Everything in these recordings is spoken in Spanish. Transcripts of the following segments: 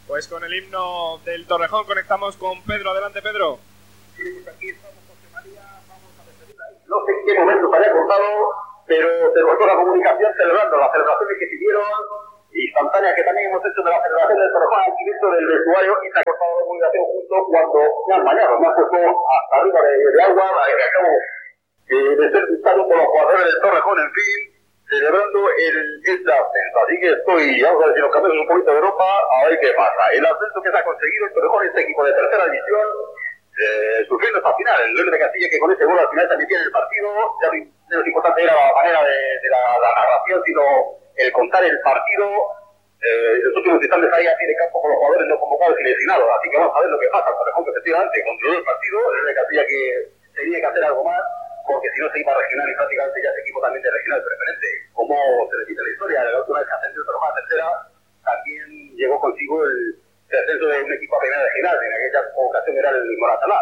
Pues con el himno del Torrejón conectamos con Pedro. Adelante, Pedro. Sí, pues aquí estamos, José María, vamos a despedirla. No sé en qué momento se haya cortado, pero se cortó la comunicación celebrando las celebraciones que siguieron, instantáneas que también hemos hecho de la celebración del Torrejón al inicio del vestuario, y se ha cortado la comunicación justo cuando me han bañado, me han puesto hasta arriba de agua, acabo de ser visitado por los jugadores del Torrejón, en fin, celebrando este ascenso. Así que vamos a ver si nos cambiamos un poquito de ropa, a ver qué pasa. El ascenso que se ha conseguido el Torrejón, este equipo de tercera división, sufriendo hasta el final. El León de Castilla, que con ese gol al final también tiene el partido. Ya menos importante era la manera de la narración, sino el contar el partido. Los últimos instantes ahí a pie de campo con los jugadores no convocados y lesionados. Así que vamos a ver lo que pasa. El Torrejón, que efectivamente controló el partido. El León de Castilla, que tenía que hacer algo más, porque si no se iba a regional y prácticamente ya es equipo también de regional preferente. Como se repite la historia, la última vez que ascendió el Torrejón a tercera, también llegó consigo el ascenso de un equipo a primera regional. En aquella ocasión era el Moratalaz,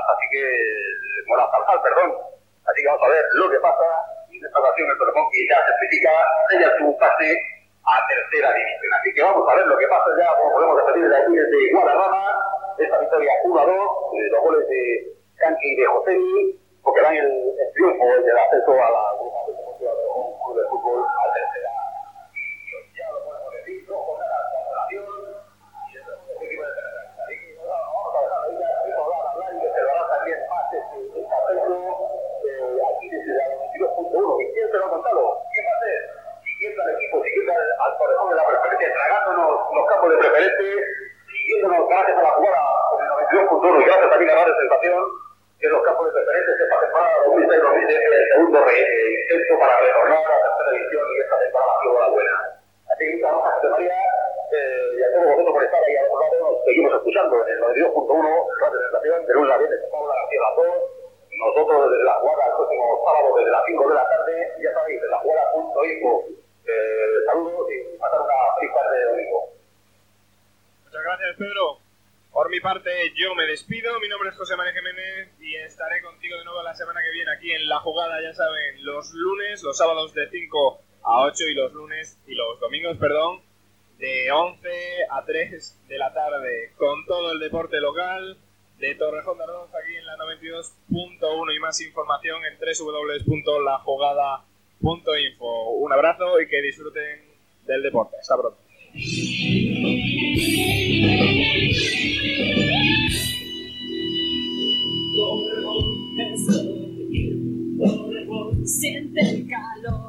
perdón. Así que vamos a ver lo que pasa. Y en esta ocasión el Torrejón, que ya certifica, sella su pase a tercera división. Así que vamos a ver lo que pasa ya, como podemos repetir de aquí desde Guadarrama, esta victoria 1-2, los goles de Canqui y de Josemi, porque dan el triunfo del acceso a la Club de Fútbol a tercera. Y ya lo podemos decir, dos jornadas de relación y el equipo de tercera. Así que vamos a dejar ahí, hablar y que se lo hará también más este ascenso aquí desde la 22.1. ¿Y quién se lo ha contado? ¿Quién va a ser? Siguiendo al equipo, siguiendo al Torrejón de la preferencia, tragándonos los campos de preferente, siguiéndonos gracias a la jugada con el 92.1 y gracias también a la sensación que los campos de preferentes esta temporada 2006-2007 el segundo intento para retornar a la tercera división y esta temporada ha sido la buena. Así que muchas gracias, José María, y a todos vosotros por estar ahí a otro lado. Nos seguimos escuchando en el 92.1, la presentación de Luis Lavietes con Paula García Lazón. Nosotros desde la jugada el próximo sábado desde las 5 de la tarde, ya sabéis, desde la jugada.info. Saludos y pasar una feliz tarde de domingo. Muchas gracias, Pedro. Por mi parte, yo me despido. Mi nombre es José María Jiménez y estaré contigo de nuevo la semana que viene aquí en La Jugada, ya saben, los lunes, los sábados de 5 a 8 y los domingos, de 11 a 3 de la tarde, con todo el deporte local de Torrejón de Ardoz aquí en la 92.1 y más información en www.lajugada.info. Un abrazo y que disfruten del deporte. Hasta pronto. Torrejón, siente el calor.